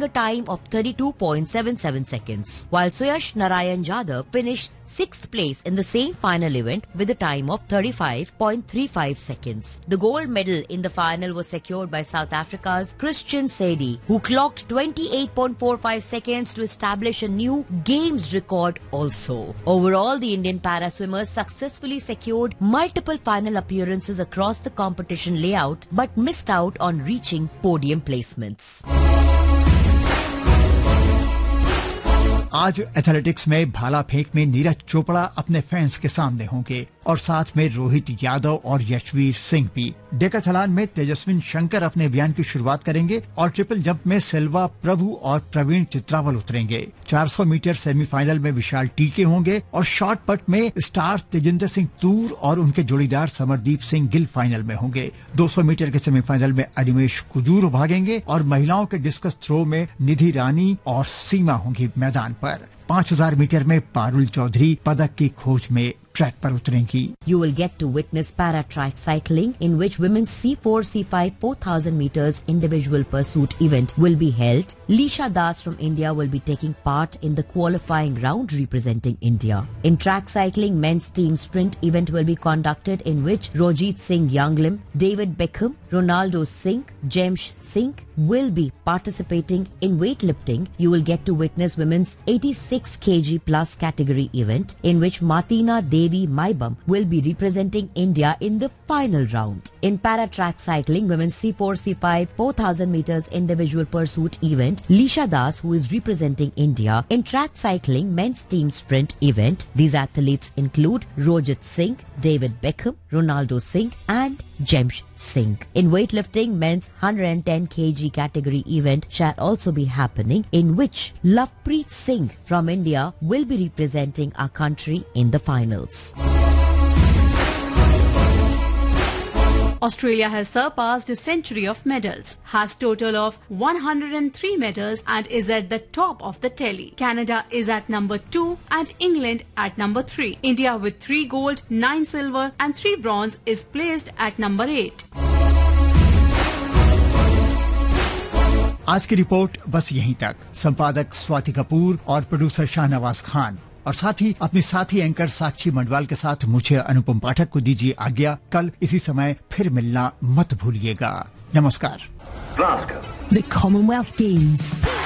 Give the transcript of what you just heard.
scoring a time of 32.77 seconds, while Suyash Narayan Jadhav finished 6th place in the same final event with a time of 35.35 seconds. The gold medal in the final was secured by South Africa's Christian Seidi, who clocked 28.45 seconds to establish a new Games record also. Overall, the Indian para-swimmers successfully secured multiple final appearances across the competition layout but missed out on reaching podium placements. आज athletics में भाला फेंक में नीरज चोपड़ा अपने fans के सामने होंगे और साथ में रोहित यादव और यशवीर सिंह भी। डेकाथलॉन में तेजस्विन शंकर अपने अभियान की शुरुआत करेंगे और ट्रिपल जंप में सेल्वा प्रभु और प्रवीण चित्रावल उतरेंगे। 400 मीटर सेमीफाइनल में विशाल टीके होंगे और शॉट पट में स्टार तेजिंदर सिंह तूर और उनके जोड़ीदार समरदीप सिंह गिल फाइनल में होंगे। 200 मीटर के सेमीफाइनल में अनिमेश कुजूर भागेंगे और महिलाओं के डिस्कस थ्रो में निधि रानी और सीमा होंगी मैदान पर। 5000 मीटर में पारुल चौधरी पदक की खोज में ट्रैक पर उतरेंगी। You will get to witness para-track cycling, in which women's C4, C5, 4000 meters individual pursuit event will be held. Lisha Das from India will be taking part in the qualifying round representing India. In track cycling, men's team sprint event will be conducted, in which Rojit Singh Younglim, David Beckham, Ronaldo Singh, James Singh will be participating. In weightlifting, you will get to witness women's 86 kg plus category event, in which Martina Devi Maibam will be representing India in the final round. In para-track cycling, women's C4, C5, 4000 meters individual pursuit event, Lisha Das, who is representing India. In track cycling, men's team sprint event, these athletes include Rojit Singh, David Beckham, Ronaldo Singh and James Singh. In weightlifting, men's 110 kg category event shall also be happening, in which Lovepreet Singh from India will be representing our country in the finals. Australia has surpassed a century of medals, has total of 103 medals and is at the top of the tally. Canada is at number 2 and England at number 3. India with 3 gold, 9 silver and 3 bronze is placed at number 8. आज की report बस यहीं तक। संपादक स्वाति कपूर और producer Shahnawaz Khan और साथ ही अपनी साथी एंकर साक्षी मंडवाल के साथ मुझे अनुपम पाठक को दीजिए आज्ञा। कल इसी समय फिर मिलना मत भूलिएगा। नमस्कार। The Commonwealth Games.